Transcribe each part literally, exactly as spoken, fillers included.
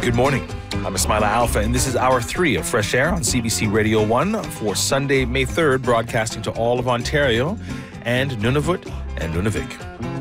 Good morning. I'm Ismaila Alfa, and this is hour three of Fresh Air on C B C Radio one for Sunday, May third, broadcasting to all of Ontario and Nunavut and Nunavik.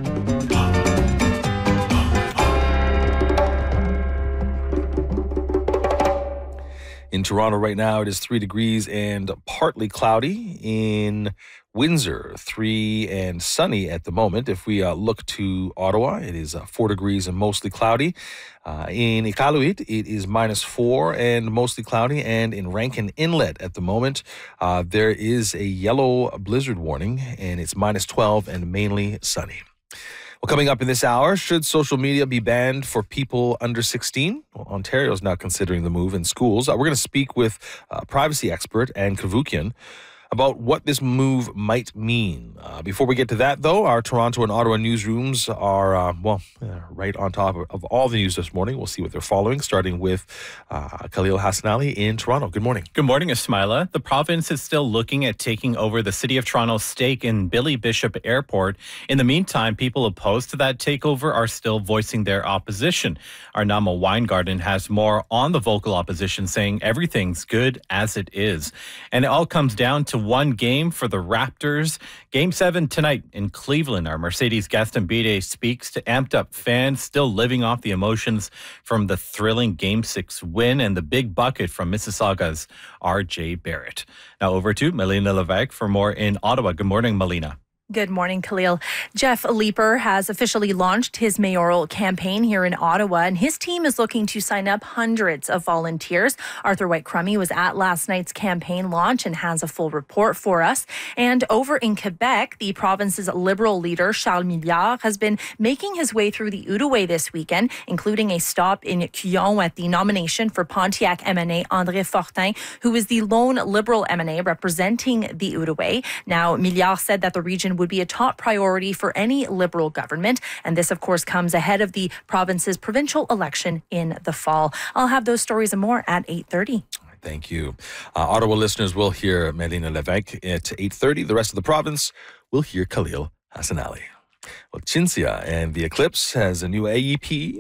In Toronto right now, it is three degrees and partly cloudy. In Windsor, three and sunny at the moment. If we uh, look to Ottawa, it is uh, four degrees and mostly cloudy. Uh, in Iqaluit, it is minus four and mostly cloudy. And in Rankin Inlet at the moment, uh, there is a yellow blizzard warning, and it's minus twelve and mainly sunny. Well, coming up in this hour, should social media be banned for people under sixteen? Well, Ontario is now considering the move in schools. Uh, we're going to speak with uh, privacy expert Anne Cavoukian about what this move might mean. Uh, before we get to that, though, our Toronto and Ottawa newsrooms are, uh, well, uh, right on top of, of all the news this morning. We'll see what they're following, starting with uh, Khalil Hassanali in Toronto. Good morning. Good morning, Ismaila. The province is still looking at taking over the City of Toronto's stake in Billy Bishop Airport. In the meantime, people opposed to that takeover are still voicing their opposition. Arnamo Weingarten has more on the vocal opposition, saying everything's good as it is. And it all comes down to one game for the Raptors. Game seven tonight in Cleveland. Our Mercedes Gaston Bide speaks to amped up fans still living off the emotions from the thrilling Game six win and the big bucket from Mississauga's R J Barrett. Now over to Melina Levesque for more in Ottawa. Good morning, Melina. Good morning, Khalil. Jeff Leeper has officially launched his mayoral campaign here in Ottawa, and his team is looking to sign up hundreds of volunteers. Arthur White-Crummey was at last night's campaign launch and has a full report for us. And over in Quebec, the province's Liberal leader, Charles Milliard, has been making his way through the Outaouais this weekend, including a stop in Cuillon at the nomination for Pontiac M N A André Fortin, who is the lone Liberal M N A representing the Outaouais. Now, Milliard said that the region would be a top priority for any Liberal government. And this, of course, comes ahead of the province's provincial election in the fall. I'll have those stories and more at eight thirty. Thank you. Uh, Ottawa listeners will hear Melina Levesque at eight thirty. The rest of the province will hear Khalil Hassanali. Well, Cinzia and the Eclipse has a new A E P.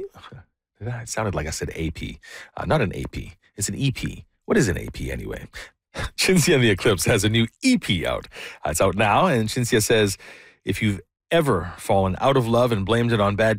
It sounded like I said A P. Uh, not an A P. It's an E P. What is an A P anyway? Cinzia and the Eclipse has a new E P out. Uh, it's out now, and Cinzia says, if you've ever fallen out of love and blamed it on bad